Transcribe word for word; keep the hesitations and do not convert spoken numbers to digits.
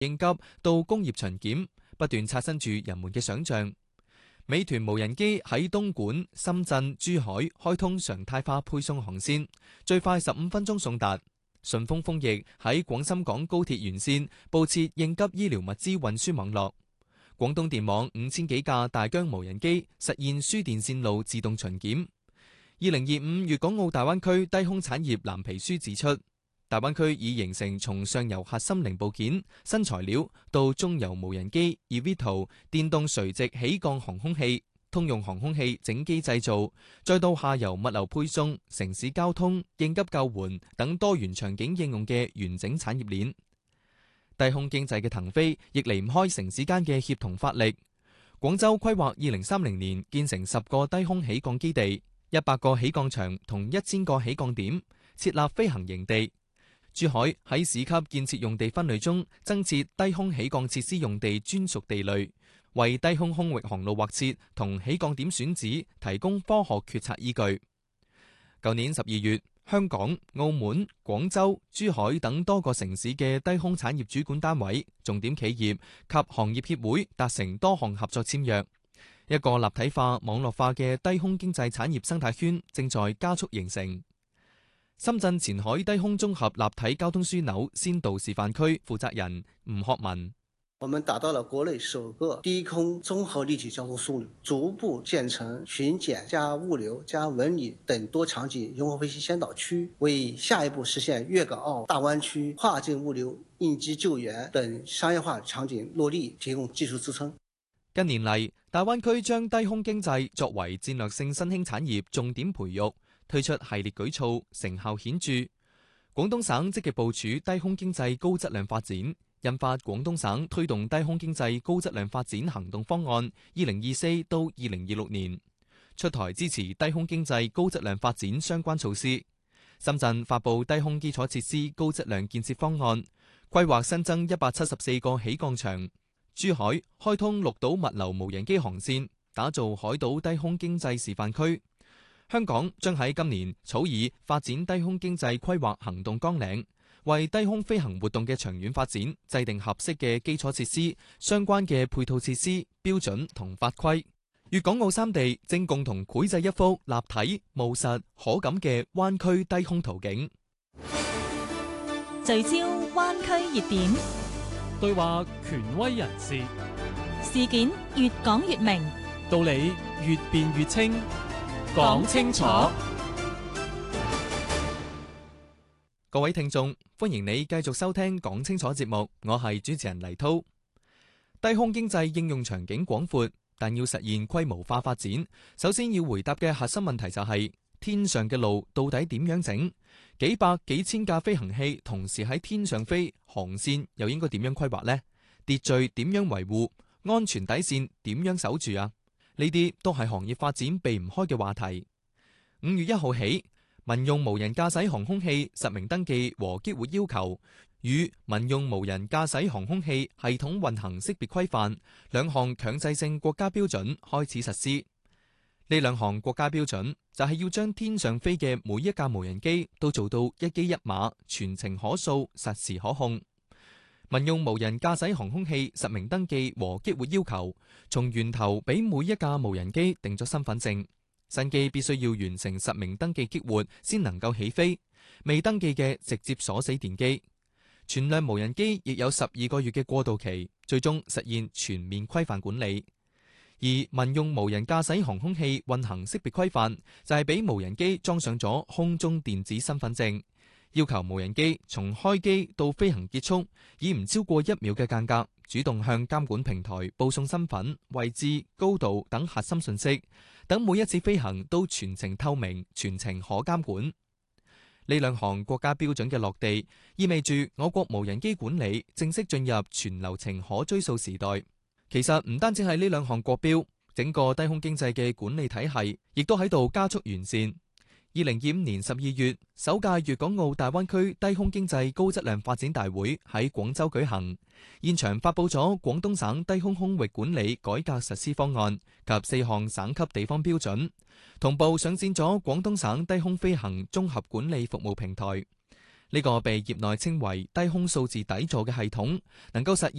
應急到工業巡檢，不斷刷新住人們嘅想像。美團無人機喺東莞、深圳、珠海開通常態化配送航線，最快十五分鐘送達。順豐豐翼喺廣深港高鐵沿線佈設應急醫療物資運輸網絡。廣東電網五千幾架大疆無人機實現輸電線路自動巡檢。二零二五粵港澳大灣區低空產業藍皮書指出，大灣區已形成從上游核心零部件、新材料到中游無人機、eVTOL、電動垂直起降航空器、通用航空器整機製造，再到下游物流配送、城市交通、應急救援等多元場景應用嘅完整產業鏈。低空經濟嘅騰飛亦離唔開城市間嘅協同發力。廣州規劃二零三零年建成十個低空起降基地、一百個起降場同一千個起降點，設立飛行營地。珠海喺市級建設用地分類中增設低空起降設施用地專屬地類，為低空空域航路劃設同起降點選址提供科學決策依據。舊年十二月，香港、澳門、廣州、珠海等多個城市嘅低空產業主管單位、重點企業及行業協會達成多項合作簽約，一個立體化、網絡化嘅低空經濟產業生態圈正在加速形成。深圳前海低空綜合立體交通樞紐先導示範區負責人吳學文： 我們打造了國內首個低空綜合立體交通樞紐，逐步建成巡檢加物流加文旅等多場景融合飛行先導區，為下一步實現粵港澳大灣區跨境物流、應急救援等商業化場景落地提供技術支撐。 近年嚟，大灣區將低空經濟作為戰略性新興產業重點培育，推出系列舉措，成效顯著。廣東省積極部署低空經濟高質量發展，印發廣東省推動低空經濟高質量發展行動方案二零二四到二零二六年，出台支持低空經濟高質量發展相關措施。深圳發布低空基礎設施高質量建設方案，規劃新增一百七十四個起降場。珠海開通綠島物流無人機航線，打造海島低空經濟示範區。香港將喺今年草擬發展低空經濟規劃行動綱領，為低空飛行活動嘅長遠發展制定合適嘅基礎設施、相關嘅配套設施、標準同法規。粵港澳三地正共同繪製一幅立體、務實、可感嘅灣區低空圖景。 聚焦灣區熱點， 對話權威人士， 事件越講越明， 道理越辯越清。講清楚， 各位聽眾，歡迎你繼續收聽講清楚節目，我係主持人黎濤。低空經濟應用場景廣闊，但要實現規模化發展，首先要回答嘅核心問題就係、是、天上嘅路到底點樣整？幾百幾千架飛行器同時喺天上飛，航線又應該點樣規劃呢？秩序點樣維護？安全底線點樣守住啊？呢啲都係行業發展避唔開嘅話題。五月一號起，民用無人駕駛航空器實名登記和激活要求與民用無人駕駛航空器系統運行識別規範兩項強制性國家標準開始實施。呢兩項國家標準就係要將天上飛嘅每一架無人機都做到一機一碼，全程可數，實時可控。民用無人駕駛航空器實名登記和激活要求，從源頭俾每一架無人機定咗身份證，新機必須要完成實名登記激活先能夠起飛，未登記嘅直接鎖死電機。全量無人機亦有十二個月嘅過渡期，最終實現全面規範管理。而民用無人駕駛航空器運行識別規範就係俾無人機裝上咗空中電子身份證。要求無人機從開機到飛行結束，以唔超過一秒嘅間隔，主動向監管平台報送身份、位置、高度等核心信息，等每一次飛行都全程透明、全程可監管。呢兩項國家標準嘅落地，意味住我國無人機管理正式進入全流程可追溯時代。其實唔單止係呢兩項國標，整個低空經濟嘅管理體系亦都喺度加速完善。二零二五年十二月，首屆粵港澳大灣區低空經濟高質量發展大會喺廣州舉行，現場發佈咗廣東省低空空域管理改革實施方案及四項省級地方標準，同步上線咗廣東省低空飛行綜合管理服務平台。 呢個被業內稱為低空數字底座嘅系統，能夠實